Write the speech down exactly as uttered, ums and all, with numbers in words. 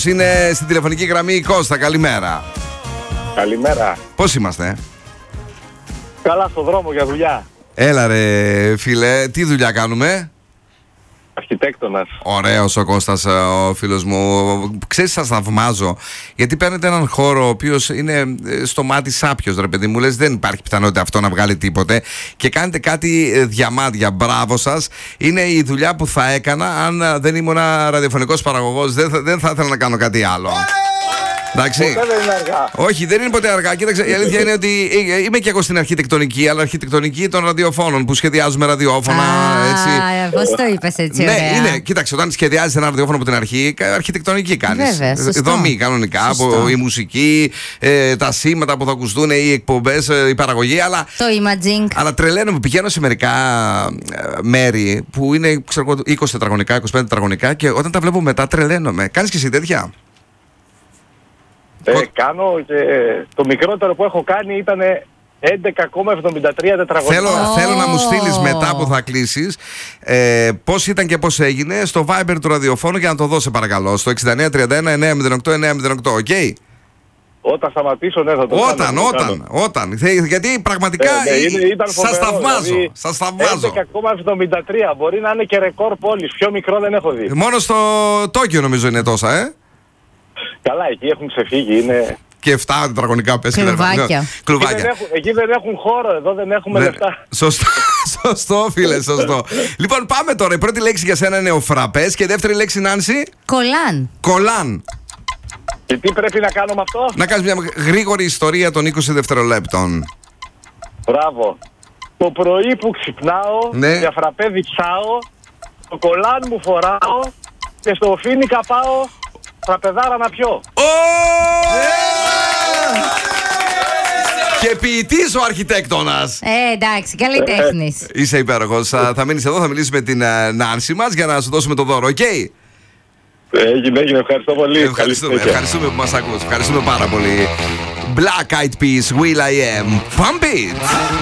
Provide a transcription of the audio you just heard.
Είναι στην τηλεφωνική γραμμή η Κώστα. Καλημέρα. Καλημέρα. Πώς είμαστε? Καλά, στο δρόμο για δουλειά. Έλα ρε φίλε, τι δουλειά κάνουμε? Αρχιτέκτονας. Ωραίος ο Κώστας, ο φίλος μου. Ξέρεις, σας θαυμάζω. Γιατί παίρνετε έναν χώρο ο οποίος είναι στο μάτι σάπιος, ρε παιδί μου. Λες, δεν υπάρχει πιθανότητα αυτό να βγάλει τίποτε. Και κάνετε κάτι διαμάντια. Μπράβο σας. Είναι η δουλειά που θα έκανα αν δεν ήμουν ραδιοφωνικός παραγωγός. Δεν θα, δεν θα ήθελα να κάνω κάτι άλλο. Εντάξει. Ποτέ δεν είναι αργά. Όχι, δεν είναι ποτέ αργά. Κοίταξε, η αλήθεια είναι ότι είμαι και εγώ στην αρχιτεκτονική, αλλά αρχιτεκτονική των ραδιοφώνων που σχεδιάζουμε ραδιόφωνα. Έτσι. Α, πώς το είπες έτσι, ναι, ωραία. είναι. Κοίταξε, όταν σχεδιάζεις ένα ραδιόφωνο από την αρχή, αρχιτεκτονική κάνεις. Βέβαια, σωστό. Δομή κανονικά, από η μουσική, ε, τα σήματα που θα ακουστούν, οι εκπομπές, ε, η παραγωγή. Αλλά, το imaging. αλλά τρελαίνομαι, πηγαίνω σε μερικά ε, μέρη που είναι ξέρω, είκοσι τετραγωνικά, είκοσι πέντε τετραγωνικά και όταν τα βλέπω μετά τρελαίνομαι. Κάνεις και εσύ τέτοια? Ε, κάνω και το μικρότερο που έχω κάνει ήταν έντεκα κόμμα εβδομήντα τρία τετραγωνικά. Θέλω, Oh. θέλω να μου στείλεις μετά που θα κλείσεις ε, πώς ήταν και πώς έγινε στο Viber του ραδιοφώνου και να το δώσω παρακαλώ στο εξήντα εννέα τριάντα ένα εννιακόσια οκτώ εννιακόσια οκτώ, οκ? Okay? Όταν σταματήσω, ναι, θα το Όταν, κάνω. όταν, όταν. Θε- Γιατί πραγματικά Ε, ναι, είναι- ήταν σας φοβερό, θαυμάζω. δηλαδή, Σας θαυμάζω. έντεκα κόμμα εβδομήντα τρία μπορεί να είναι και ρεκόρ πόλης. Πιο μικρό δεν έχω δει. Μόνο στο Τόκιο νομίζω είναι τόσα, ε. Καλά, εκεί έχουν ξεφύγει. Είναι... Και εφτά τετραγωνικά πες και δεν- Κλουβάκια. ναι, Εκεί, δεν Κλουβάκια. έχουν, εκεί δεν έχουν χώρο, εδώ δεν έχουμε Δεν- λεφτά. Σωστό, σωστό φίλε, σωστό. Λοιπόν, πάμε τώρα. Η πρώτη λέξη για σένα είναι ο φραπές και η δεύτερη λέξη, Νάνση, Κολάν. κολάν. Και τι πρέπει να κάνω με αυτό? Να κάνεις μια γρήγορη ιστορία των είκοσι δευτερολέπτων. Μπράβο. Το πρωί που ξυπνάω, Ναι. για φραπέ διψάω, το κολάν μου φοράω και στο φίνικα πάω φραπεδάρα να πιω. Ω! Και ποιητής ο αρχιτέκτονας. Ε, εντάξει, καλλιτέχνης. Είσαι υπέροχος. Α, Θα μείνεις εδώ, θα μιλήσουμε με την α, Νάνση μας για να σου δώσουμε το δώρο, οκ? Έγινε, έγινε, ευχαριστώ πολύ. Ευχαριστούμε, Καλή συνέχεια. ευχαριστούμε που μας ακούς. Ευχαριστούμε πάρα πολύ. Black Eyed Peas, Will I Am. Pump it!